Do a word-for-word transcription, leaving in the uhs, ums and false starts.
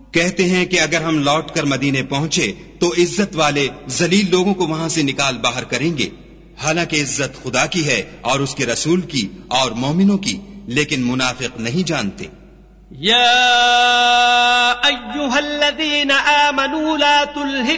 कहते हैं कि अगर हम लौट कर मदीने पहुंचे तो इज्जत वाले जलील लोगों को वहां से निकाल बाहर करेंगे। हालांकि इज्जत खुदा की है और उसके रसूल की और मोमिनों की, लेकिन मुनाफिक नहीं जानते। या अय्युहल्लज़ीना आमनू ला तुल्हिकुम